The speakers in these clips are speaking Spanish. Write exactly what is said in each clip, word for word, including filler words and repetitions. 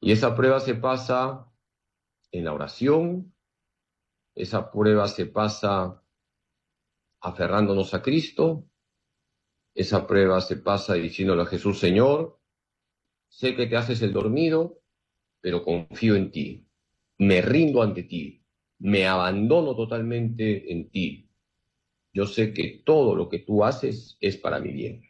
Y esa prueba se pasa en la oración, esa prueba se pasa aferrándonos a Cristo, esa prueba se pasa diciéndole a Jesús, Señor, sé que te haces el dormido, pero confío en ti, me rindo ante ti, me abandono totalmente en ti. Yo sé que todo lo que tú haces es para mi bien.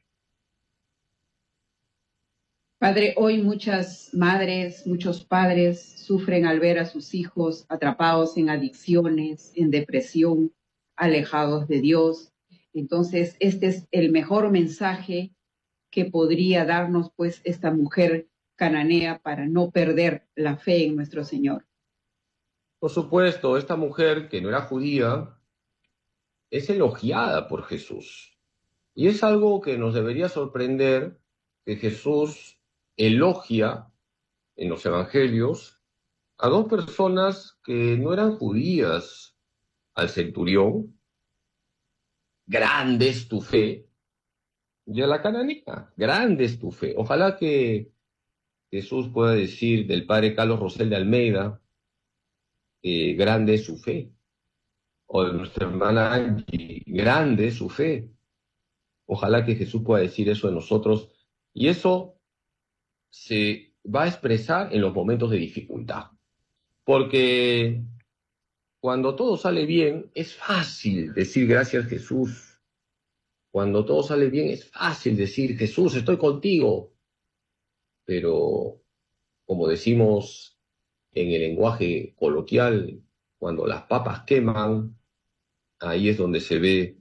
Padre, hoy muchas madres, muchos padres sufren al ver a sus hijos atrapados en adicciones, en depresión, alejados de Dios. Entonces, este es el mejor mensaje que podría darnos pues esta mujer cananea para no perder la fe en nuestro Señor. Por supuesto, esta mujer que no era judía es elogiada por Jesús. Y es algo que nos debería sorprender, que Jesús elogia en los evangelios a dos personas que no eran judías, al centurión, grande es tu fe, y a la cananea, grande es tu fe. Ojalá que Jesús pueda decir del padre Carlos Rosel de Almeida, eh, grande es su fe, o de nuestra hermana Angie, grande es su fe. Ojalá que Jesús pueda decir eso de nosotros, y eso se va a expresar en los momentos de dificultad. Porque cuando todo sale bien, es fácil decir gracias Jesús. Cuando todo sale bien, es fácil decir Jesús, estoy contigo. Pero, como decimos en el lenguaje coloquial, cuando las papas queman, ahí es donde se ve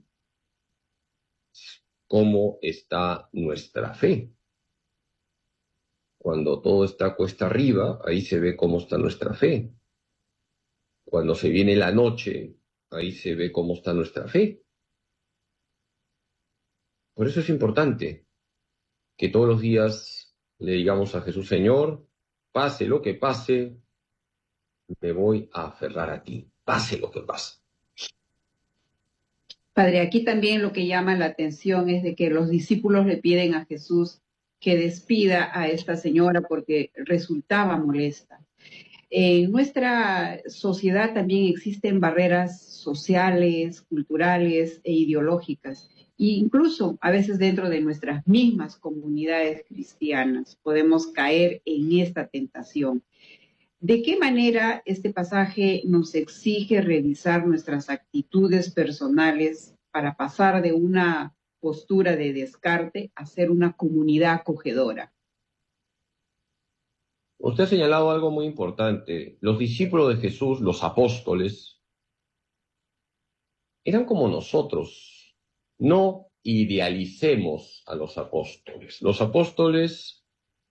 cómo está nuestra fe. Cuando todo está cuesta arriba, ahí se ve cómo está nuestra fe. Cuando se viene la noche, ahí se ve cómo está nuestra fe. Por eso es importante que todos los días le digamos a Jesús, Señor, pase lo que pase, me voy a aferrar a ti, pase lo que pase. Padre, aquí también lo que llama la atención es de que los discípulos le piden a Jesús que despida a esta señora porque resultaba molesta. En nuestra sociedad también existen barreras sociales, culturales e ideológicas. E incluso a veces dentro de nuestras mismas comunidades cristianas podemos caer en esta tentación. ¿De qué manera este pasaje nos exige revisar nuestras actitudes personales para pasar de una postura de descarte a ser una comunidad acogedora? Usted ha señalado algo muy importante. Los discípulos de Jesús, los apóstoles, eran como nosotros. No idealicemos a los apóstoles. Los apóstoles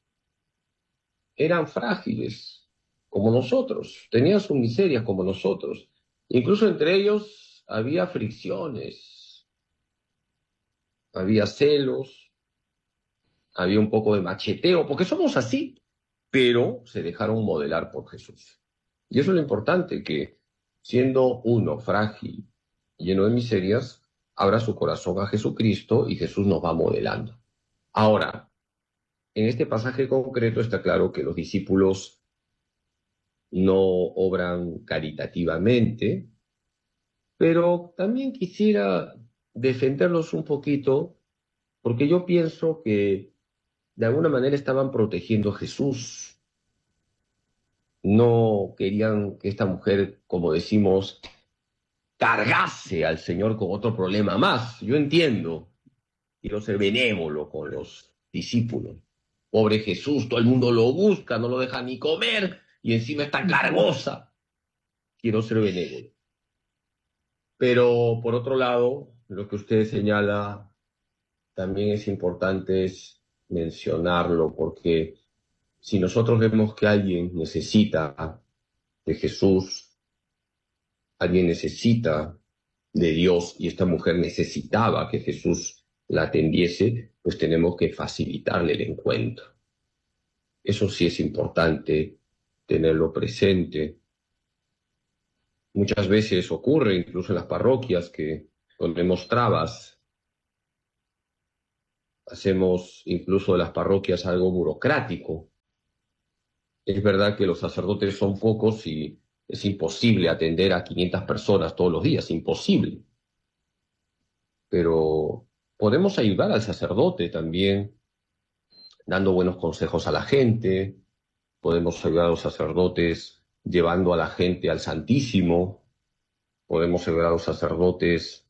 eran frágiles, como nosotros, tenían sus miserias como nosotros. Incluso entre ellos había fricciones, había celos, había un poco de macheteo, porque somos así, pero se dejaron modelar por Jesús. Y eso es lo importante, que siendo uno frágil, lleno de miserias, abra su corazón a Jesucristo y Jesús nos va modelando. Ahora, en este pasaje concreto está claro que los discípulos no obran caritativamente, pero también quisiera defenderlos un poquito, porque yo pienso que de alguna manera estaban protegiendo a Jesús. No querían que esta mujer, como decimos, cargase al Señor con otro problema más. Yo entiendo, quiero ser benévolo con los discípulos. Pobre Jesús, todo el mundo lo busca, no lo deja ni comer, y encima está cargosa. Quiero ser benévolo. Pero por otro lado, lo que usted señala también es importante es mencionarlo, porque si nosotros vemos que alguien necesita de Jesús, alguien necesita de Dios, y esta mujer necesitaba que Jesús la atendiese, pues tenemos que facilitarle el encuentro. Eso sí es importante tenerlo presente. Muchas veces ocurre, incluso en las parroquias, que ponemos trabas. Hacemos incluso de las parroquias algo burocrático. Es verdad que los sacerdotes son pocos y es imposible atender a quinientas personas todos los días, imposible. Pero podemos ayudar al sacerdote también, dando buenos consejos a la gente, podemos ayudar a los sacerdotes llevando a la gente al Santísimo, podemos ayudar a los sacerdotes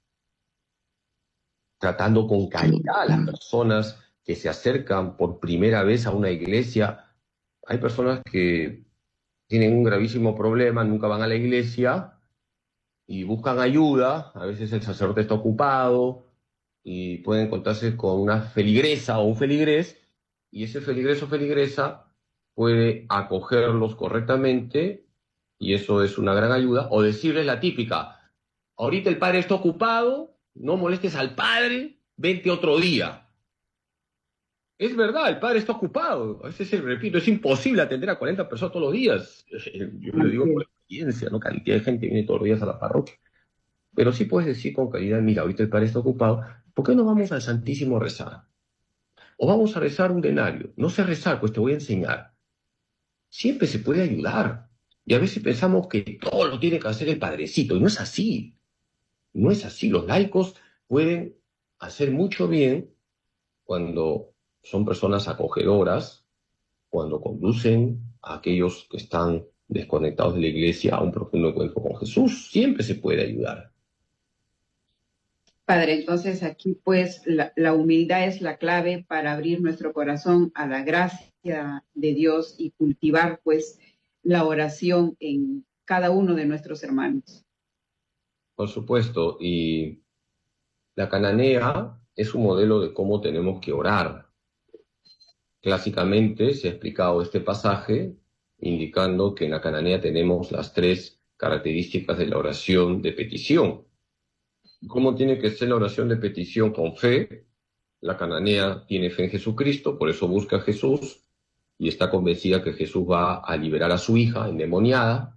tratando con caridad a las personas que se acercan por primera vez a una iglesia. Hay personas que tienen un gravísimo problema, nunca van a la iglesia y buscan ayuda. A veces el sacerdote está ocupado y pueden encontrarse con una feligresa o un feligrés, y ese feligrés o feligresa puede acogerlos correctamente, y eso es una gran ayuda. O decirles la típica: ahorita el padre está ocupado, no molestes al padre, vente otro día. Es verdad, el padre está ocupado. A veces, repito, es imposible atender a cuarenta personas todos los días. Yo le digo por experiencia, ¿no? Cantidad de gente viene todos los días a la parroquia. Pero sí puedes decir con calidad: mira, ahorita el padre está ocupado, ¿por qué no vamos al Santísimo a rezar? O vamos a rezar un denario. No sé rezar, pues te voy a enseñar. Siempre se puede ayudar. Y a veces pensamos que todo lo tiene que hacer el padrecito, y no es así. No es así. Los laicos pueden hacer mucho bien cuando son personas acogedoras, cuando conducen a aquellos que están desconectados de la iglesia a un profundo encuentro con Jesús. Siempre se puede ayudar. Padre, entonces aquí pues la, la humildad es la clave para abrir nuestro corazón a la gracia de Dios y cultivar pues la oración en cada uno de nuestros hermanos. Por supuesto, y la cananea es un modelo de cómo tenemos que orar. Clásicamente se ha explicado este pasaje indicando que en la cananea tenemos las tres características de la oración de petición. ¿Cómo tiene que ser la oración de petición? Con fe. La cananea tiene fe en Jesucristo, por eso busca a Jesús y está convencida que Jesús va a liberar a su hija endemoniada.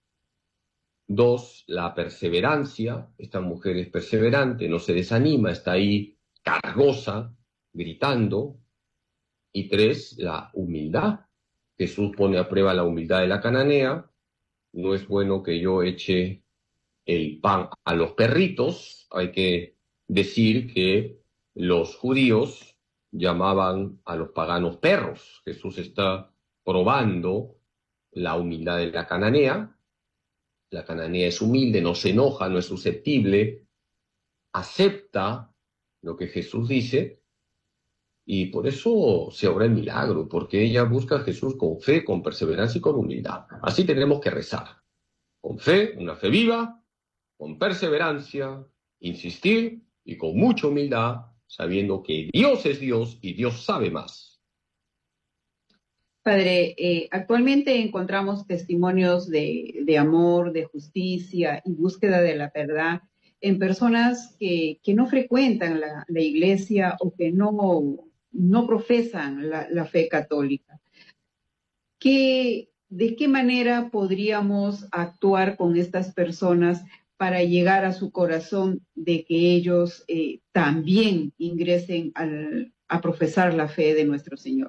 Dos, la perseverancia. Esta mujer es perseverante, no se desanima, está ahí cargosa, gritando. Y tres, la humildad. Jesús pone a prueba la humildad de la cananea. No es bueno que yo eche el pan a los perritos. Hay que decir que los judíos llamaban a los paganos perros. Jesús está probando la humildad de la cananea. La cananea es humilde, no se enoja, no es susceptible, acepta lo que Jesús dice, y por eso se obra el milagro, porque ella busca a Jesús con fe, con perseverancia y con humildad. Así tenemos que rezar. Con fe, una fe viva, con perseverancia, insistir y con mucha humildad, sabiendo que Dios es Dios y Dios sabe más. Padre, eh, actualmente encontramos testimonios de, de amor, de justicia y búsqueda de la verdad en personas que, que no frecuentan la, la iglesia o que no, no profesan la, la fe católica. ¿Qué, ¿De qué manera podríamos actuar con estas personas para llegar a su corazón de que ellos eh, también ingresen al, a profesar la fe de nuestro Señor?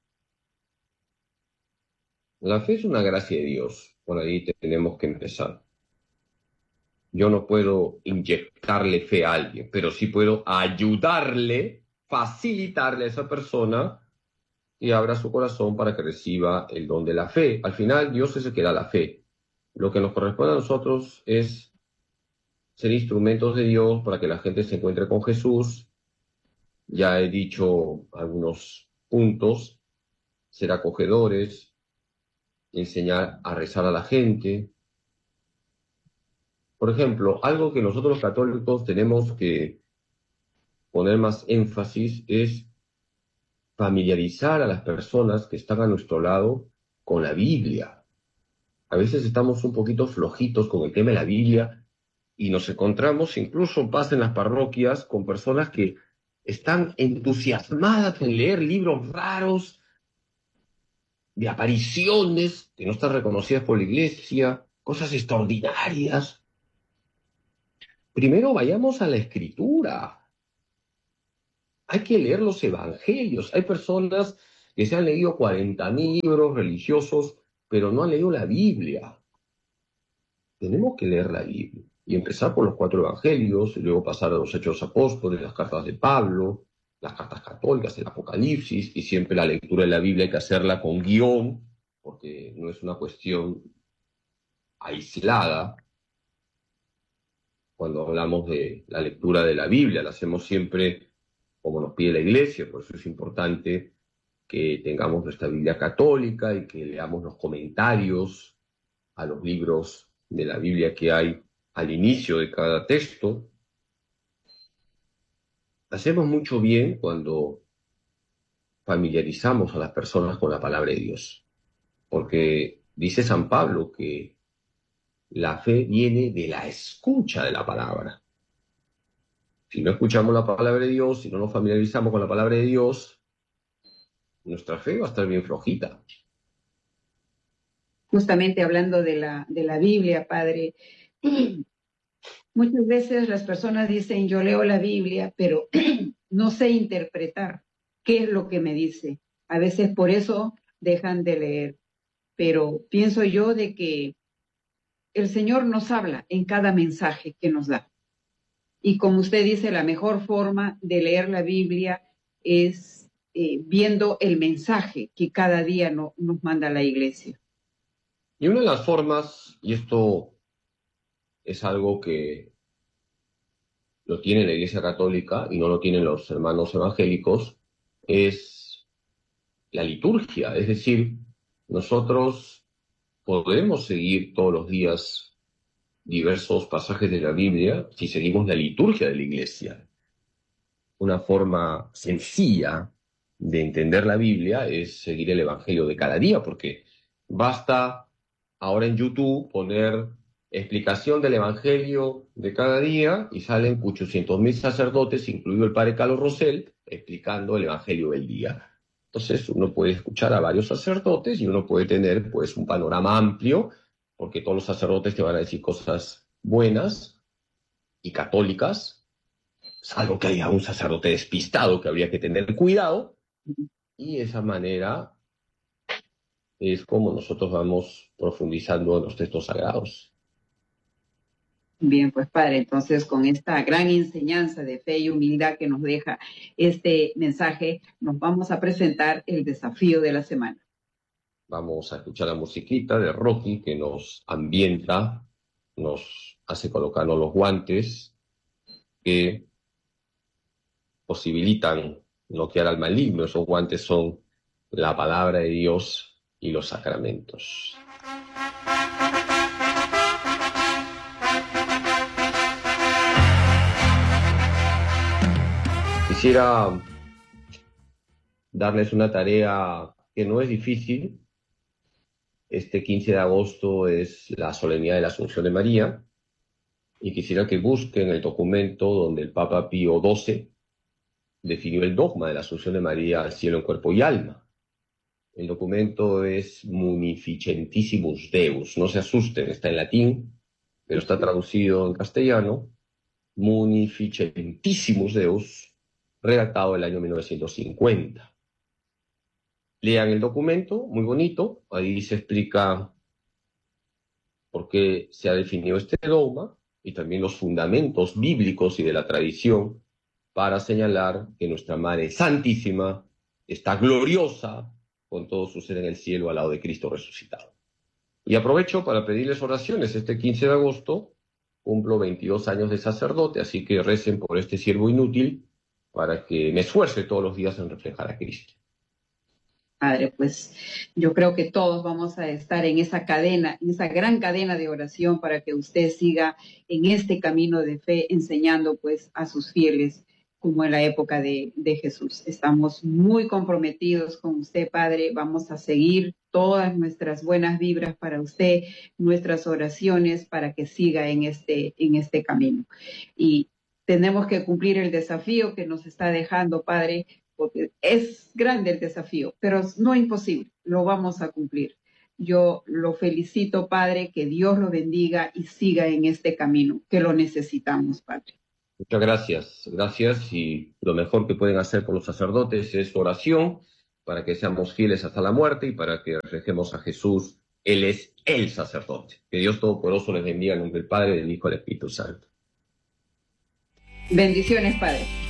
La fe es una gracia de Dios, por ahí tenemos que empezar. Yo no puedo inyectarle fe a alguien, pero sí puedo ayudarle, facilitarle a esa persona y abra su corazón para que reciba el don de la fe. Al final, Dios es el que da la fe. Lo que nos corresponde a nosotros es ser instrumentos de Dios para que la gente se encuentre con Jesús. Ya he dicho algunos puntos: ser acogedores, enseñar a rezar a la gente. Por ejemplo, algo que nosotros los católicos tenemos que poner más énfasis es familiarizar a las personas que están a nuestro lado con la Biblia. A veces estamos un poquito flojitos con el tema de la Biblia y nos encontramos, incluso pasa en las parroquias, con personas que están entusiasmadas en leer libros raros, de apariciones que no están reconocidas por la iglesia, cosas extraordinarias. Primero vayamos a la Escritura. Hay que leer los evangelios. Hay personas que se han leído cuarenta mil libros religiosos, pero no han leído la Biblia. Tenemos que leer la Biblia y empezar por los cuatro evangelios, y luego pasar a los Hechos de los Apóstoles, las cartas de Pablo, las cartas católicas, el Apocalipsis, y siempre la lectura de la Biblia hay que hacerla con guión, porque no es una cuestión aislada. Cuando hablamos de la lectura de la Biblia, la hacemos siempre como nos pide la Iglesia, por eso es importante que tengamos nuestra Biblia católica y que leamos los comentarios a los libros de la Biblia que hay al inicio de cada texto. Hacemos mucho bien cuando familiarizamos a las personas con la palabra de Dios, porque dice San Pablo que la fe viene de la escucha de la palabra. Si no escuchamos la palabra de Dios, si no nos familiarizamos con la palabra de Dios, nuestra fe va a estar bien flojita. Justamente hablando de la, de la Biblia, Padre, muchas veces las personas dicen, yo leo la Biblia, pero no sé interpretar qué es lo que me dice. A veces por eso dejan de leer. Pero pienso yo de que el Señor nos habla en cada mensaje que nos da. Y como usted dice, la mejor forma de leer la Biblia es eh, viendo el mensaje que cada día no, nos manda la Iglesia. Y una de las formas, y esto es algo que lo tiene la Iglesia Católica y no lo tienen los hermanos evangélicos, es la liturgia. Es decir, nosotros podemos seguir todos los días diversos pasajes de la Biblia si seguimos la liturgia de la Iglesia. Una forma sencilla de entender la Biblia es seguir el Evangelio de cada día, porque basta ahora en YouTube poner explicación del Evangelio de cada día y salen ochocientos mil sacerdotes, incluido el padre Carlos Rosell, explicando el Evangelio del día. Entonces uno puede escuchar a varios sacerdotes y uno puede tener pues un panorama amplio, porque todos los sacerdotes te van a decir cosas buenas y católicas, salvo que haya un sacerdote despistado que habría que tener cuidado, y de esa manera es como nosotros vamos profundizando en los textos sagrados. Bien, pues Padre, entonces con esta gran enseñanza de fe y humildad que nos deja este mensaje, nos vamos a presentar el desafío de la semana. Vamos a escuchar la musiquita de Rocky que nos ambienta, nos hace colocarnos los guantes que posibilitan noquear al maligno. Esos guantes son la palabra de Dios y los sacramentos. Quisiera darles una tarea que no es difícil. Este quince de agosto es la solemnidad de la Asunción de María, y quisiera que busquen el documento donde el Papa Pío doce definió el dogma de la Asunción de María al cielo en cuerpo y alma. El documento es Munificentissimus Deus. No se asusten, está en latín, pero está traducido en castellano. Munificentissimus Deus, redactado en el año mil novecientos cincuenta. Lean el documento, muy bonito. Ahí se explica por qué se ha definido este dogma y también los fundamentos bíblicos y de la tradición para señalar que nuestra Madre Santísima está gloriosa con todo su ser en el cielo al lado de Cristo resucitado. Y aprovecho para pedirles oraciones. Este quince de agosto cumplo veintidós años de sacerdote, así que recen por este siervo inútil para que me esfuerce todos los días en reflejar a Cristo. Padre, pues yo creo que todos vamos a estar en esa cadena, en esa gran cadena de oración para que usted siga en este camino de fe enseñando pues a sus fieles como en la época de, de Jesús. Estamos muy comprometidos con usted, Padre. Vamos a seguir todas nuestras buenas vibras para usted, nuestras oraciones para que siga en este, en este camino. Y tenemos que cumplir el desafío que nos está dejando, Padre, porque es grande el desafío, pero no imposible, lo vamos a cumplir. Yo lo felicito, Padre, que Dios lo bendiga y siga en este camino, que lo necesitamos, Padre. Muchas gracias, gracias, y lo mejor que pueden hacer por los sacerdotes es oración, para que seamos fieles hasta la muerte y para que reflejemos a Jesús. Él es el sacerdote. Que Dios Todopoderoso les bendiga en nombre del Padre, del Hijo y del Espíritu Santo. Bendiciones, Padre.